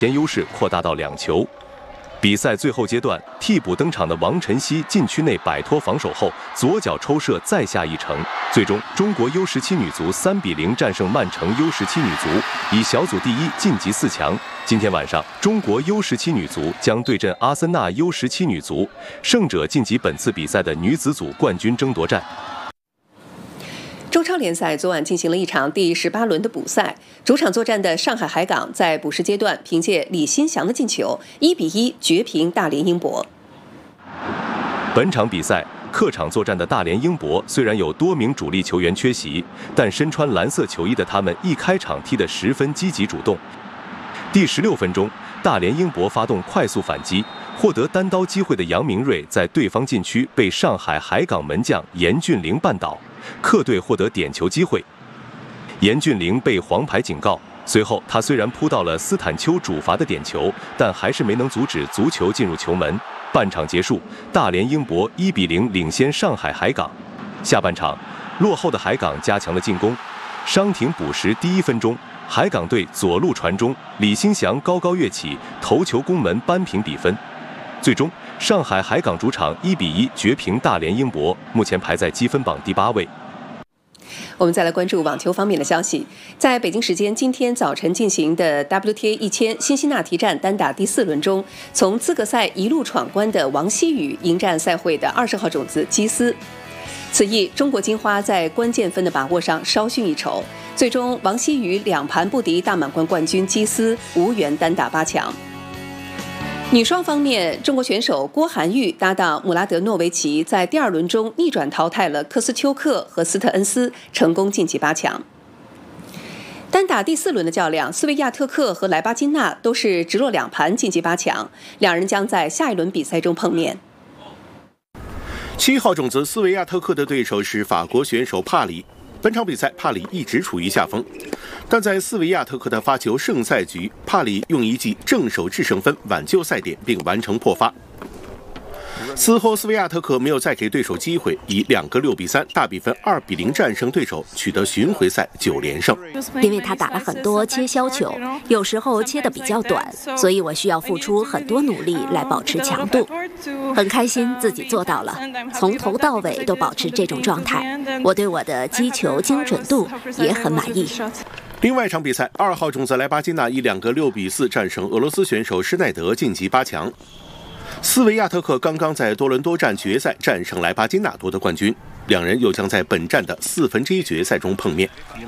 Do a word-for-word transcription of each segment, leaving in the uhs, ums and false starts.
先优势扩大到两球。比赛最后阶段，替补登场的王晨曦禁区内摆脱防守后，左脚抽射再下一城。最终，中国 U 十七 女足三比零战胜曼城 U 十七 女足，以小组第一晋级四强。今天晚上，中国 U 十七 女足将对阵阿森纳 U 十七 女足，胜者晋级本次比赛的女子组冠军争夺战。 中超联赛昨晚进行了一场第十八轮的补赛，主场作战的上海海港在补时阶段凭借李新祥的进球，一比一绝平大连英博。 本场比赛，客场作战的大连英博虽然有多名主力球员缺席，但身穿蓝色球衣的他们一开场踢得十分积极主动。第十六分钟，大连英博发动快速反击，获得单刀机会的杨明锐在对方禁区被上海海港门将严俊凌绊倒。客队获得点球机会，严俊凌被黄牌警告。随后，他虽然扑到了斯坦丘主罚的点球，但还是没能阻止足球进入球门。半场结束，大连英博一比零领先上海海港。下半场，落后的海港加强了进攻。伤停补时第一分钟，海港队左路传中，李新祥高高跃起，头球攻门扳平比分。最终，上海海港主场一比一绝平大连英博，目前排在积分榜第八位。 我们再来关注网球方面的消息，在北京时间今天早晨进行的 W T A 一千辛辛那提站单打第四轮中，从资格赛一路闯关的王希雨迎战赛会的二十号种子基斯。此役，中国金花在关键分的把握上稍逊一筹，最终王希雨两盘不敌大满贯冠军基斯，无缘单打八强。女双方面，中国选手郭涵玉搭档穆拉德诺维奇在第二轮中逆转淘汰了科斯丘克和斯特恩斯，成功晋级八强。单打第四轮的较量，斯维亚特克和莱巴金娜都是直落两盘晋级八强，两人将在下一轮比赛中碰面。 七号种子斯维亚特克的对手是法国选手帕里。本场比赛，帕里一直处于下风，但在斯维亚特克的发球胜赛局，帕里用一记正手制胜分挽救赛点，并完成破发。此后，斯维亚特克没有再给对手机会，以两个六比三大比分二比零战胜对手，取得巡回赛九连胜。 因为他打了很多切削球，有时候切得比较短，所以我需要付出很多努力来保持强度。很开心自己做到了，从头到尾都保持这种状态。我对我的击球精准度也很满意。 另外一场比赛，二号种子莱巴金娜以两个六比四战胜俄罗斯选手施耐德，晋级八强。斯维亚特克刚刚在多伦多站决赛战胜莱巴金娜夺得冠军，两人又将在本站的四分之一决赛中碰面。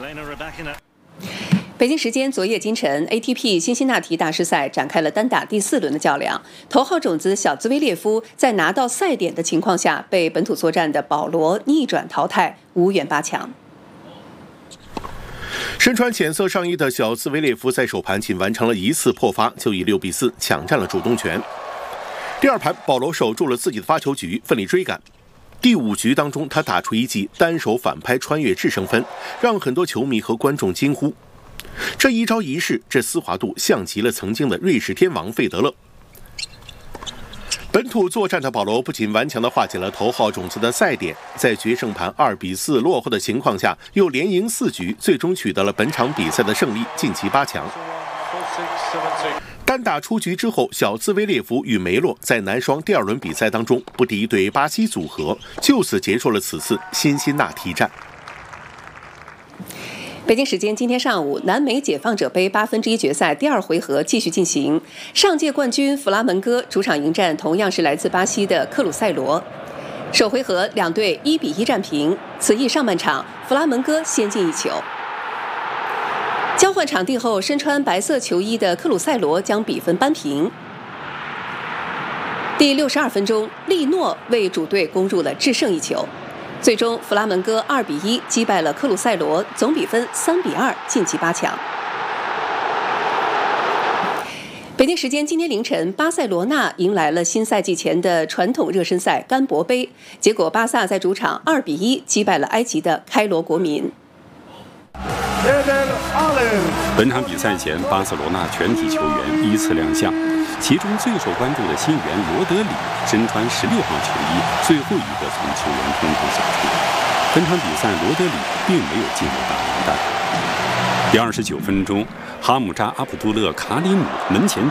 北京时间昨夜今晨 ，A T P 辛辛那提大师赛展开了单打第四轮的较量。头号种子小兹维列夫在拿到赛点的情况下，被本土作战的保罗逆转淘汰，无缘八强。 身穿浅色上衣的小兹维列夫在首盘仅完成了一次破发，就以六比四抢占了主动权。第二盘，保罗守住了自己的发球局，奋力追赶。第五局当中，他打出一记单手反拍穿越制胜分，让很多球迷和观众惊呼。这一招一式，这丝滑度像极了曾经的瑞士天王费德勒。本土作战的保罗不仅顽强地化解了头号种子的赛点，在决胜盘二比四落后的情况下，又连赢四局，最终取得了本场比赛的胜利，晋级八强。单打出局之后，小兹维列夫与梅洛在男双第二轮比赛当中不敌对巴西组合，就此结束了此次辛辛那提战。 北京时间今天上午，南美解放者杯八分之一决赛第二回合继续进行。上届冠军弗拉门戈主场迎战同样是来自巴西的克鲁塞罗。首回合两队一比一战平。此役上半场，弗拉门戈先进一球。交换场地后，身穿白色球衣的克鲁塞罗将比分扳平。第六十二分钟，利诺为主队攻入了制胜一球。最终，弗拉门戈二比一击败了克鲁塞罗，总比分三比二晋级八强。北京时间今天凌晨，巴塞罗那迎来了新赛季前的传统热身赛甘博杯，结果巴萨在主场二比一击败了埃及的开罗国民。 本场比赛前，巴塞罗那全体球员依次亮相，其中最受关注的新援罗德里身穿十六号球衣，最后一个从球员通通走出。本场比赛，罗德里并没有进入大名单。第二十九分钟，哈姆扎阿卜杜勒卡里姆门前